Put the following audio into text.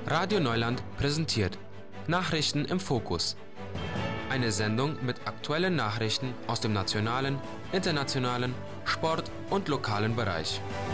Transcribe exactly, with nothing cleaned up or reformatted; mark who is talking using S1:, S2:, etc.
S1: Radio Neuland präsentiert Nachrichten im Fokus. Eine Sendung mit aktuellen Nachrichten aus dem nationalen, internationalen, Sport- und lokalen Bereich.